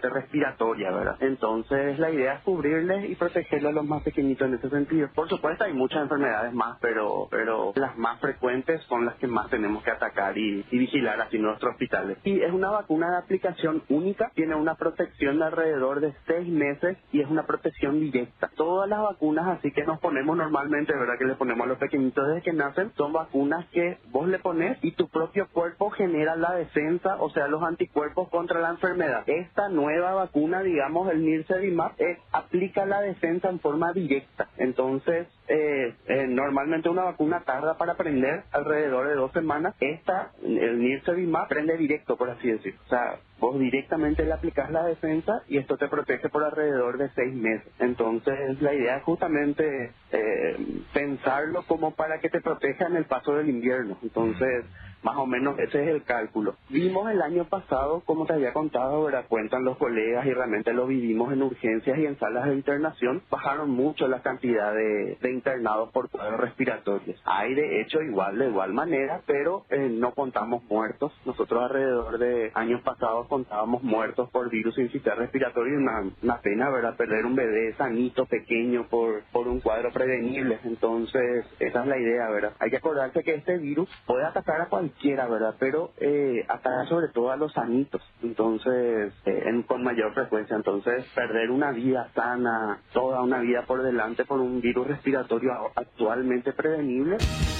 parte respiratoria, ¿verdad? Entonces la idea es cubrirles y protegerlos a los más pequeñitos en ese sentido. Por supuesto hay muchas enfermedades más, pero las más frecuentes son las que más tenemos que atacar y vigilar así en nuestros hospitales. Y es una vacuna de aplicación única, tiene una protección de alrededor de 6 meses y es una protección directa. Todas las vacunas así que nos ponemos normalmente, ¿verdad? Que le ponemos a los pequeñitos desde que nacen, son vacunas que vos le pones y tu propio cuerpo genera la defensa, o sea, los anticuerpos contra la enfermedad. Esta nueva vacuna, digamos, el Nirsevimab, aplica la defensa en forma directa. Entonces, normalmente una vacuna tarda para prender alrededor de 2 semanas. El Nirsevimab prende directo, por así decirlo. O sea, vos directamente le aplicás la defensa y esto te protege por alrededor de 6 meses. Entonces, la idea es justamente pensarlo como para que te proteja en el paso del invierno. Entonces, más o menos ese es el cálculo. Vimos el año pasado, como te había contado, ¿verdad? Cuentan los colegas y realmente lo vivimos en urgencias y en salas de internación. Bajaron mucho la cantidad de internados por cuadros respiratorios. Hay de hecho de igual manera, pero no contamos muertos. Nosotros alrededor de años pasados contábamos muertos por virus sincitial respiratorio. Una pena, ¿verdad? Perder un bebé sanito, pequeño, por un cuadro prevenible. Entonces, esa es la idea, ¿verdad? Hay que acordarse que este virus puede atacar a cualquiera, ¿verdad? Pero ataca sobre todo a los sanitos. Entonces, con mayor frecuencia. Entonces, perder una vida sana, toda una vida por delante por un virus respiratorio actualmente prevenible.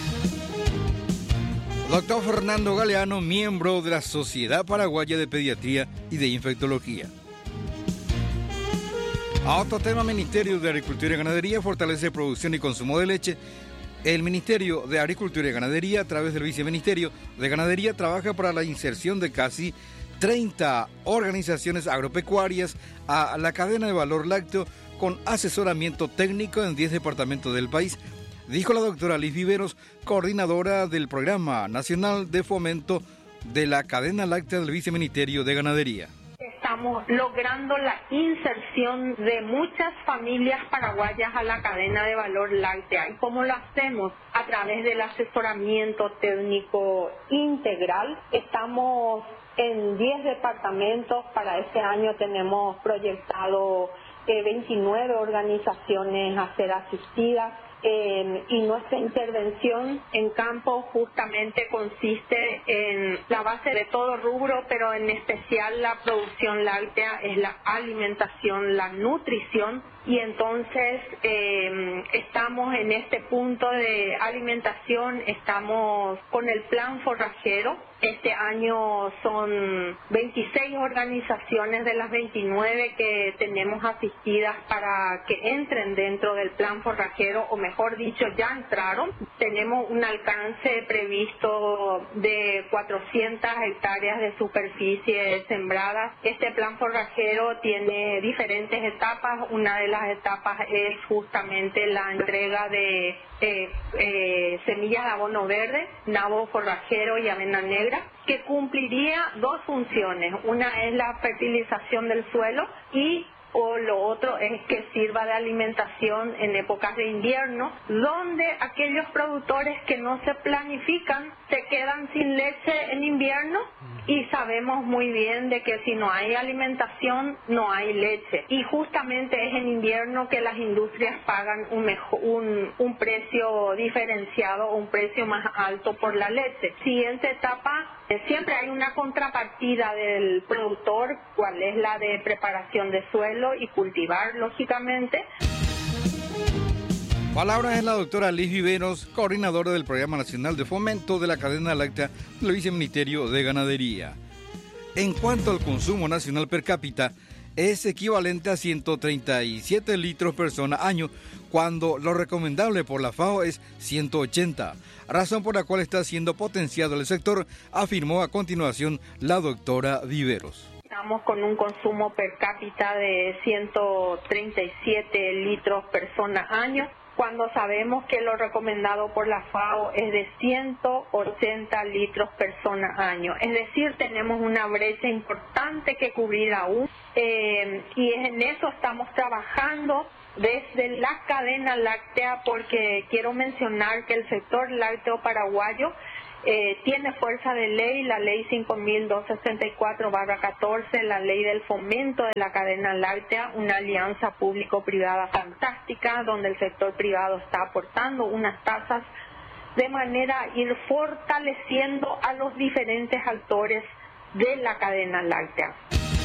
Doctor Fernando Galeano, miembro de la Sociedad Paraguaya de Pediatría y de Infectología. A otro tema, Ministerio de Agricultura y Ganadería fortalece producción y consumo de leche. El Ministerio de Agricultura y Ganadería, a través del Viceministerio de Ganadería, trabaja para la inserción de casi 30 organizaciones agropecuarias a la cadena de valor lácteo con asesoramiento técnico en 10 departamentos del país, dijo la doctora Liz Viveros, coordinadora del Programa Nacional de Fomento de la Cadena Láctea del Viceministerio de Ganadería. Estamos logrando la inserción de muchas familias paraguayas a la cadena de valor láctea. ¿Y cómo lo hacemos? A través del asesoramiento técnico integral. Estamos en 10 departamentos. Para este año tenemos proyectado 29 organizaciones a ser asistidas. Y nuestra intervención en campo justamente consiste en la base de todo rubro, pero en especial la producción láctea, es la alimentación, la nutrición, y entonces estamos en este punto de alimentación, estamos con el plan forrajero. Este año son 26 organizaciones de las 29 que tenemos asistidas para que entren dentro del plan forrajero, o mejor dicho, ya entraron. Tenemos un alcance previsto de 400 hectáreas de superficie sembrada. Este plan forrajero tiene diferentes etapas. Una de las etapas es justamente la entrega de semillas de abono verde, nabo forrajero y avena negra, que cumpliría 2 funciones. Una es la fertilización del suelo o lo otro es que sirva de alimentación en épocas de invierno, donde aquellos productores que no se planifican se quedan sin leche en invierno, y sabemos muy bien de que si no hay alimentación no hay leche, y justamente es en invierno que las industrias pagan un precio diferenciado o un precio más alto por la leche. Siguiente etapa, siempre hay una contrapartida del productor, cuál es la de preparación de suelo y cultivar, lógicamente. Palabras de la doctora Liz Viveros, coordinadora del Programa Nacional de Fomento de la Cadena Láctea del Viceministerio de Ganadería. En cuanto al consumo nacional per cápita, es equivalente a 137 litros persona año, cuando lo recomendable por la FAO es 180, razón por la cual está siendo potenciado el sector, afirmó a continuación la doctora Viveros. Estamos con un consumo per cápita de 137 litros persona año, cuando sabemos que lo recomendado por la FAO es de 180 litros persona año. Es decir, tenemos una brecha importante que cubrir aún, y en eso estamos trabajando desde la cadena láctea, porque quiero mencionar que el sector lácteo paraguayo tiene fuerza de ley la ley 5.264/14, la ley del fomento de la cadena láctea, una alianza público-privada fantástica donde el sector privado está aportando unas tasas de manera a ir fortaleciendo a los diferentes actores de la cadena láctea.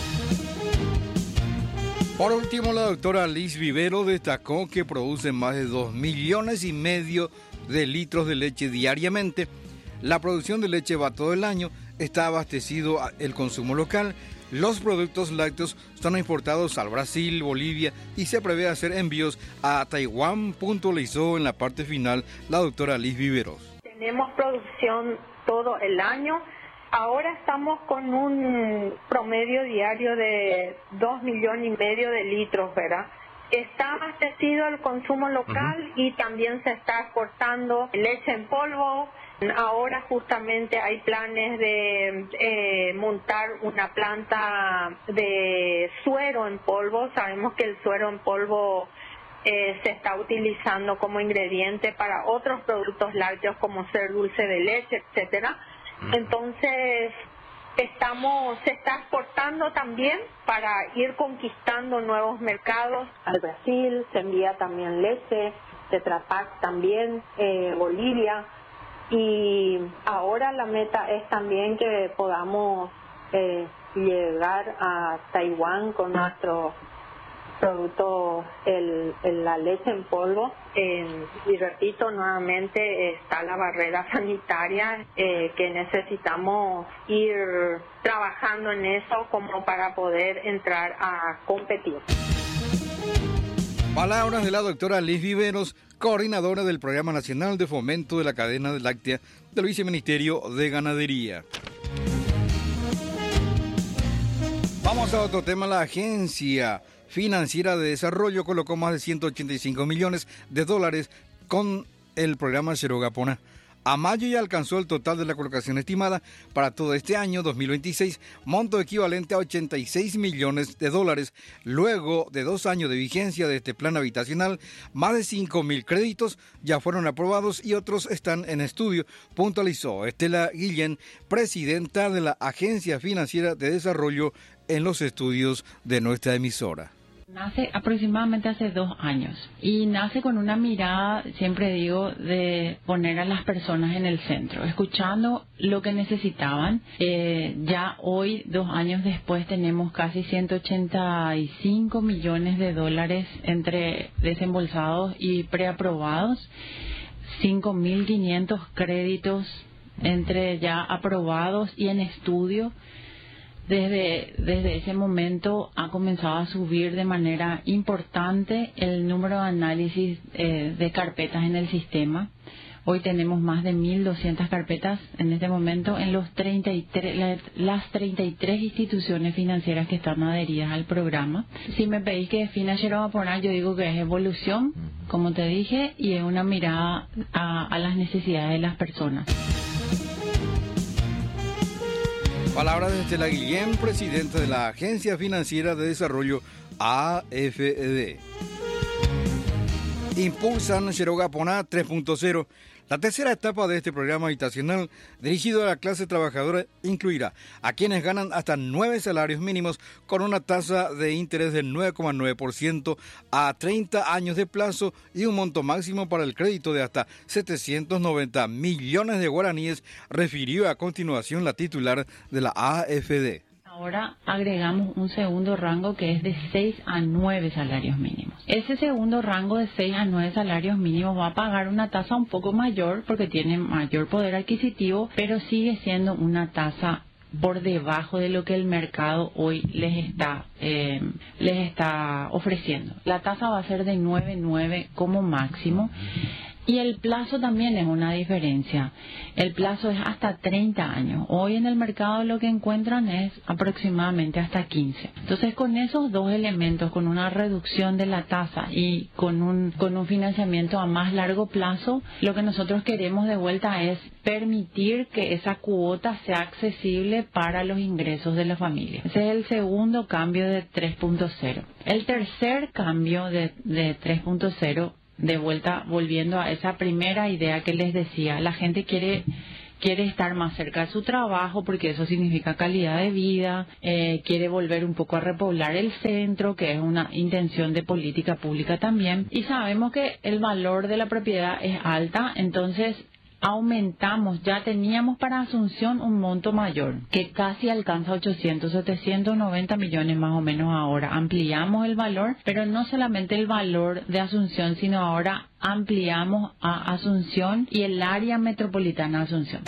Por último, la doctora Liz Vivero destacó que producen más de 2,5 millones de litros de leche diariamente. La producción de leche va todo el año, está abastecido el consumo local. Los productos lácteos son importados al Brasil, Bolivia y se prevé hacer envíos a Taiwán, puntualizó en la parte final la doctora Liz Viveros. Tenemos producción todo el año. Ahora estamos con un promedio diario de 2,5 millones de litros, ¿verdad? Está abastecido el consumo local y también se está exportando leche en polvo. Ahora justamente hay planes de montar una planta de suero en polvo. Sabemos que el suero en polvo se está utilizando como ingrediente para otros productos lácteos como ser dulce de leche, etcétera. Entonces se está exportando también para ir conquistando nuevos mercados. Al Brasil se envía también leche, Tetra Pak también, Bolivia. Y ahora la meta es también que podamos llegar a Taiwán con nuestro producto, la leche en polvo. Y repito nuevamente, está la barrera sanitaria que necesitamos ir trabajando en eso como para poder entrar a competir. Palabras de la doctora Liz Viveros, coordinadora del Programa Nacional de Fomento de la Cadena Láctea del Viceministerio de Ganadería. Vamos a otro tema. La Agencia Financiera de Desarrollo colocó más de $185 millones con el programa Xerogapona. A mayo ya alcanzó el total de la colocación estimada para todo este año 2026, monto equivalente a $86 millones. Luego de 2 años de vigencia de este plan habitacional, más de 5.000 créditos ya fueron aprobados y otros están en estudio, puntualizó Estela Guillén, presidenta de la Agencia Financiera de Desarrollo, en los estudios de nuestra emisora. Nace aproximadamente hace 2 años y nace con una mirada, siempre digo, de poner a las personas en el centro, escuchando lo que necesitaban. Ya hoy, 2 años después, tenemos casi $185 millones entre desembolsados y preaprobados, 5.500 créditos entre ya aprobados y en estudio. Desde ese momento ha comenzado a subir de manera importante el número de análisis de carpetas en el sistema. Hoy tenemos más de 1.200 carpetas en este momento en las 33 instituciones financieras que están adheridas al programa. Si me pedís que defina Xerogapona, yo digo que es evolución, como te dije, y es una mirada a las necesidades de las personas. Palabras de Estela Guillén, presidenta de la Agencia Financiera de Desarrollo, AFD. Impulsan Xerogapona 3.0. La tercera etapa de este programa habitacional dirigido a la clase trabajadora incluirá a quienes ganan hasta 9 salarios mínimos con una tasa de interés del 9,9% a 30 años de plazo y un monto máximo para el crédito de hasta 790 millones de guaraníes, refirió a continuación la titular de la AFD. Ahora agregamos un segundo rango que es de 6 a 9 salarios mínimos. Ese segundo rango de 6 a 9 salarios mínimos va a pagar una tasa un poco mayor porque tiene mayor poder adquisitivo, pero sigue siendo una tasa por debajo de lo que el mercado hoy les está ofreciendo. La tasa va a ser de 9,9 como máximo. Y el plazo también es una diferencia. El plazo es hasta 30 años. Hoy en el mercado lo que encuentran es aproximadamente hasta 15. Entonces, con esos dos elementos, con una reducción de la tasa y con un financiamiento a más largo plazo, lo que nosotros queremos de vuelta es permitir que esa cuota sea accesible para los ingresos de la familia. Ese es el segundo cambio de 3.0. El tercer cambio de 3.0, de vuelta, volviendo a esa primera idea que les decía, la gente quiere quiere estar más cerca de su trabajo porque eso significa calidad de vida, quiere volver un poco a repoblar el centro, que es una intención de política pública también, y sabemos que el valor de la propiedad es alta, entonces aumentamos, ya teníamos para Asunción un monto mayor, que casi alcanza 790 millones más o menos ahora. Ampliamos el valor, pero no solamente el valor de Asunción, sino ahora ampliamos a Asunción y el área metropolitana de Asunción.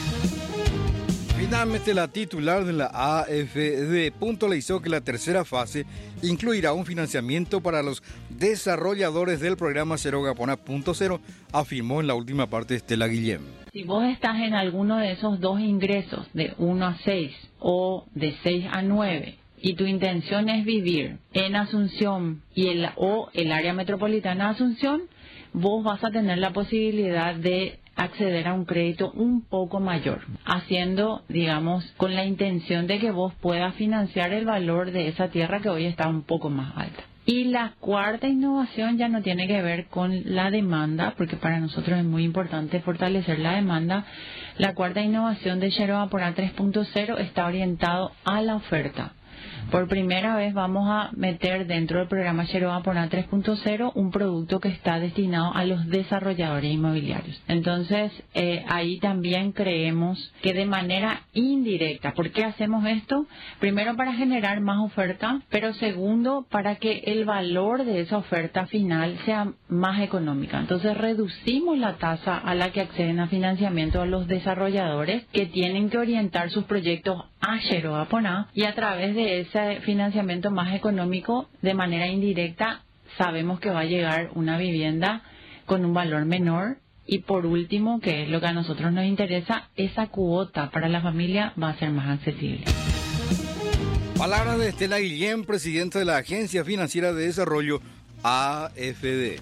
Finalmente, la titular de la AFD puntualizó que la tercera fase incluirá un financiamiento para los desarrolladores del programa Cherogapona.0, afirmó en la última parte Estela Guillem. Si vos estás en alguno de esos dos ingresos, de 1 a 6 o de 6 a 9, y tu intención es vivir en Asunción o el área metropolitana de Asunción, vos vas a tener la posibilidad de acceder a un crédito un poco mayor, haciendo, digamos, con la intención de que vos puedas financiar el valor de esa tierra que hoy está un poco más alta. Y la cuarta innovación ya no tiene que ver con la demanda, porque para nosotros es muy importante fortalecer la demanda. La cuarta innovación de Cherogapona 3.0 está orientado a la oferta. Por primera vez vamos a meter dentro del programa Cherogapona 3.0 un producto que está destinado a los desarrolladores inmobiliarios. Entonces, ahí también creemos que de manera indirecta, ¿por qué hacemos esto? Primero, para generar más oferta, pero segundo, para que el valor de esa oferta final sea más económica. Entonces, reducimos la tasa a la que acceden a financiamiento a los desarrolladores que tienen que orientar sus proyectos a Cherogapona, y a través de ese financiamiento más económico, de manera indirecta, sabemos que va a llegar una vivienda con un valor menor. Y por último, que es lo que a nosotros nos interesa, esa cuota para la familia va a ser más accesible. Palabras de Estela Guillem, presidenta de la Agencia Financiera de Desarrollo, AFD.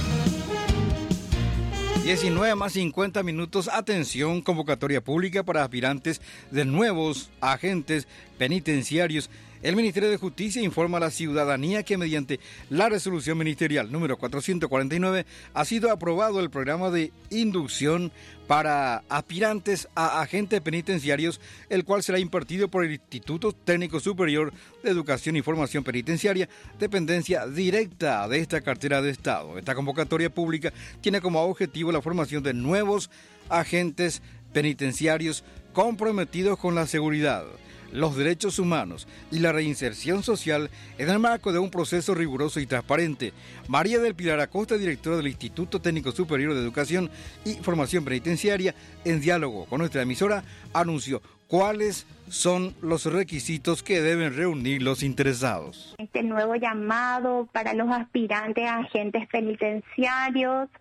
19:50. Atención, convocatoria pública para aspirantes de nuevos agentes penitenciarios. El Ministerio de Justicia informa a la ciudadanía que mediante la resolución ministerial número 449 ha sido aprobado el programa de inducción para aspirantes a agentes penitenciarios, el cual será impartido por el Instituto Técnico Superior de Educación y Formación Penitenciaria, dependencia directa de esta cartera de Estado. Esta convocatoria pública tiene como objetivo la formación de nuevos agentes penitenciarios comprometidos con la seguridad, los derechos humanos y la reinserción social en el marco de un proceso riguroso y transparente. María del Pilar Acosta, directora del Instituto Técnico Superior de Educación y Formación Penitenciaria, en diálogo con nuestra emisora, anunció cuáles son los requisitos que deben reunir los interesados. Este nuevo llamado para los aspirantes a agentes penitenciarios.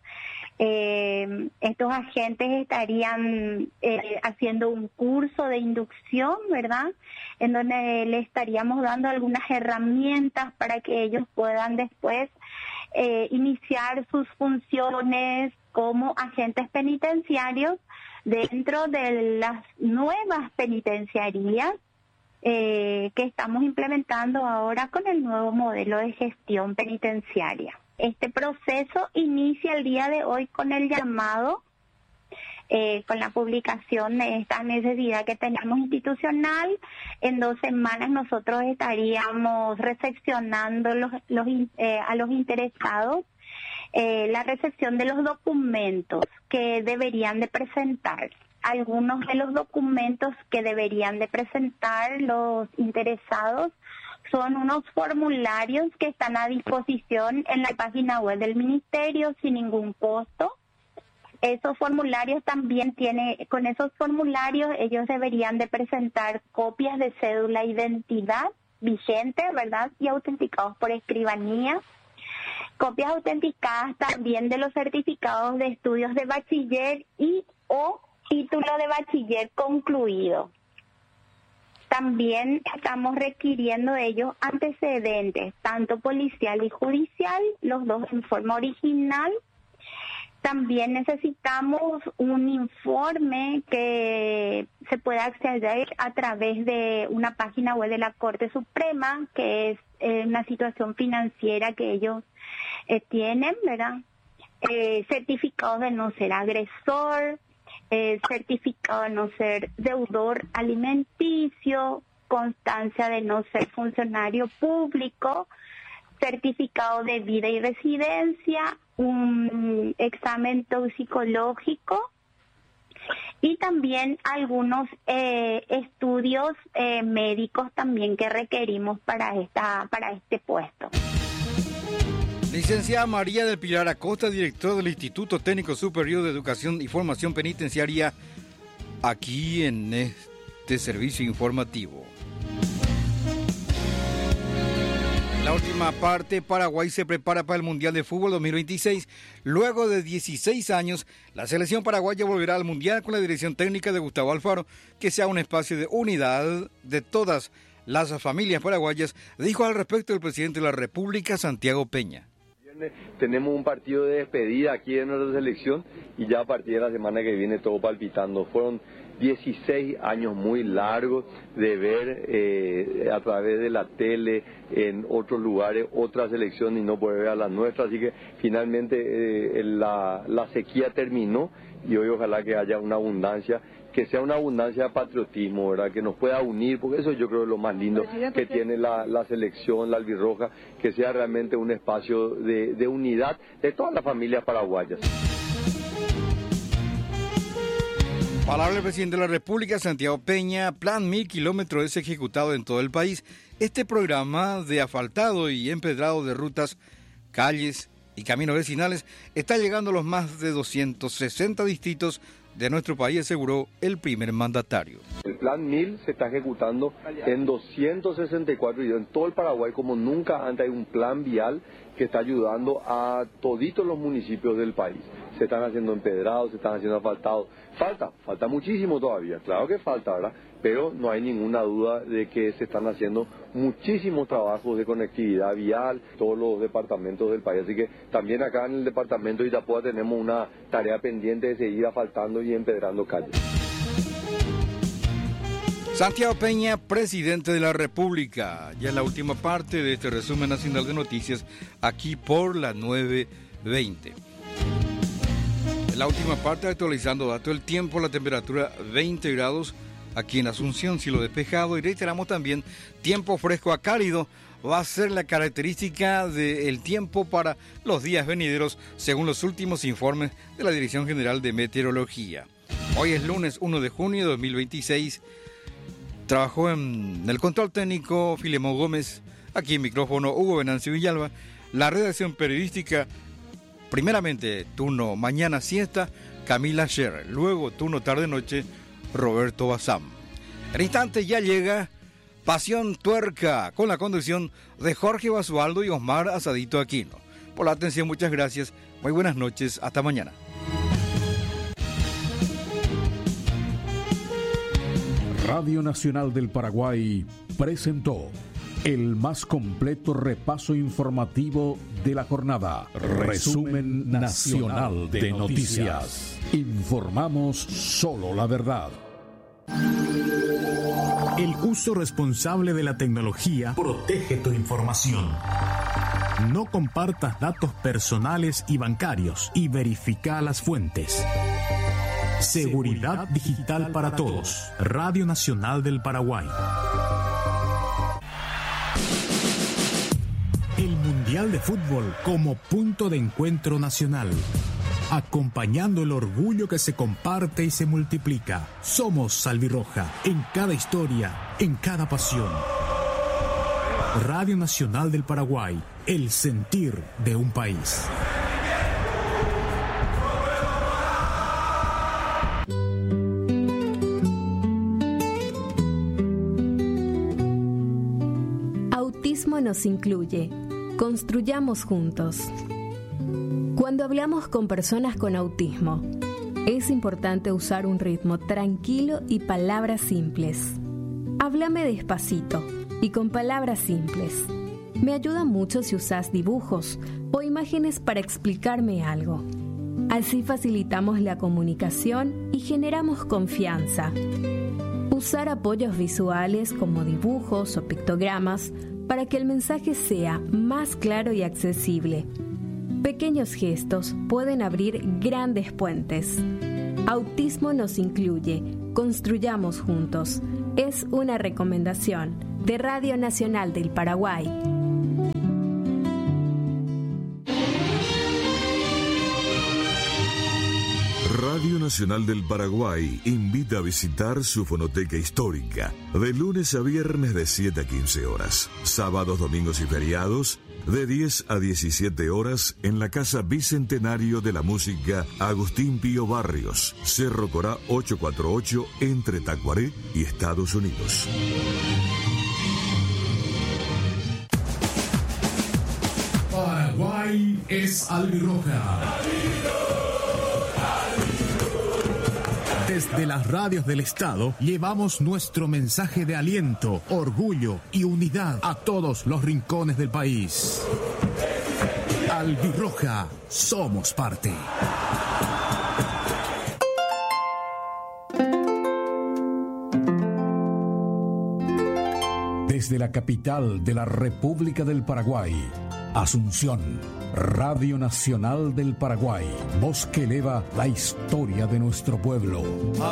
Estos agentes estarían haciendo un curso de inducción, ¿verdad? En donde le estaríamos dando algunas herramientas para que ellos puedan después iniciar sus funciones como agentes penitenciarios dentro de las nuevas penitenciarías que estamos implementando ahora con el nuevo modelo de gestión penitenciaria. Este proceso inicia el día de hoy con el llamado, con la publicación de esta necesidad que tenemos institucional. En 2 semanas nosotros estaríamos recepcionando a los interesados la recepción de los documentos que deberían de presentar. Algunos de los documentos que deberían de presentar los interesados son unos formularios que están a disposición en la página web del Ministerio sin ningún costo. Esos formularios también con esos formularios ellos deberían de presentar copias de cédula de identidad vigente, ¿verdad? Y autenticados por escribanía. Copias autenticadas también de los certificados de estudios de bachiller y o título de bachiller concluido. También estamos requiriendo de ellos antecedentes, tanto policial y judicial, los dos en forma original. También necesitamos un informe que se pueda acceder a través de una página web de la Corte Suprema, que es una situación financiera que ellos tienen, ¿verdad? Certificados de no ser agresor, certificado de no ser deudor alimenticio, constancia de no ser funcionario público, certificado de vida y residencia, un examen toxicológico y también algunos estudios médicos también que requerimos para este puesto. Licenciada María del Pilar Acosta, directora del Instituto Técnico Superior de Educación y Formación Penitenciaria, aquí en este servicio informativo. En la última parte, Paraguay se prepara para el Mundial de Fútbol 2026. Luego de 16 años, la selección paraguaya volverá al Mundial con la dirección técnica de Gustavo Alfaro, que sea un espacio de unidad de todas las familias paraguayas, dijo al respecto el presidente de la República, Santiago Peña. Tenemos un partido de despedida aquí en nuestra selección y ya a partir de la semana que viene todo palpitando. Fueron 16 años muy largos de ver a través de la tele en otros lugares otra selección y no poder ver a la nuestra, así que finalmente la sequía terminó y hoy ojalá que haya una abundancia, que sea una abundancia de patriotismo, ¿verdad? Que nos pueda unir, porque eso yo creo es lo más lindo que tiene la selección, la albirroja, que sea realmente un espacio de unidad de todas las familias paraguayas. Palabra del presidente de la República, Santiago Peña. Plan 1000 kilómetros es ejecutado en todo el país. Este programa de asfaltado y empedrado de rutas, calles y caminos vecinales está llegando a los más de 260 distritos de nuestro país, aseguró el primer mandatario. El Plan 1000 se está ejecutando en 264 y en todo el Paraguay, como nunca antes hay un plan vial que está ayudando a toditos los municipios del país. Se están haciendo empedrados, se están haciendo asfaltados. Falta muchísimo todavía, claro que falta, ¿verdad? Pero no hay ninguna duda de que se están haciendo muchísimos trabajos de conectividad vial, todos los departamentos del país. Así que también acá en el departamento de Itapúa tenemos una tarea pendiente de seguir asfaltando y empedrando calles. Santiago Peña, presidente de la República. Ya en la última parte de este resumen nacional de noticias, aquí por la 9:20. En la última parte, actualizando datos del tiempo, la temperatura 20 grados aquí en Asunción, cielo despejado, y reiteramos también tiempo fresco a cálido. Va a ser la característica del tiempo para los días venideros, según los últimos informes de la Dirección General de Meteorología. Hoy es lunes 1 de junio de 2026. Trabajó en el control técnico Filemón Gómez, aquí en micrófono Hugo Venancio Villalba, la redacción periodística, primeramente turno mañana siesta, Camila Scher, luego turno tarde-noche, Roberto Bazán. En instante ya llega Pasión Tuerca, con la conducción de Jorge Basualdo y Osmar Asadito Aquino. Por la atención, muchas gracias, muy buenas noches, hasta mañana. Radio Nacional del Paraguay presentó el más completo repaso informativo de la jornada. Resumen Nacional de Noticias. Informamos solo la verdad. El uso responsable de la tecnología protege tu información. No compartas datos personales y bancarios y verifica las fuentes. Seguridad digital para todos. Radio Nacional del Paraguay. El Mundial de Fútbol como punto de encuentro nacional. Acompañando el orgullo que se comparte y se multiplica. Somos Albirroja, en cada historia, en cada pasión. Radio Nacional del Paraguay, el sentir de un país. Autismo nos incluye. Construyamos juntos. Cuando hablamos con personas con autismo, es importante usar un ritmo tranquilo y palabras simples. Háblame despacito y con palabras simples. Me ayuda mucho si usas dibujos o imágenes para explicarme algo. Así facilitamos la comunicación y generamos confianza. Usar apoyos visuales como dibujos o pictogramas para que el mensaje sea más claro y accesible. Pequeños gestos pueden abrir grandes puentes. Autismo nos incluye. Construyamos juntos. Es una recomendación de Radio Nacional del Paraguay. Radio Nacional del Paraguay invita a visitar su fonoteca histórica de lunes a viernes de 7 a 15 horas, sábados, domingos y feriados de 10 a 17 horas en la Casa Bicentenario de la Música Agustín Pío Barrios, Cerro Corá 848, entre Tacuaré y Estados Unidos. Paraguay es albirroja. Desde las radios del Estado llevamos nuestro mensaje de aliento, orgullo y unidad a todos los rincones del país. Albirroja, somos parte. Desde la capital de la República del Paraguay, Asunción, Radio Nacional del Paraguay, voz que eleva la historia de nuestro pueblo.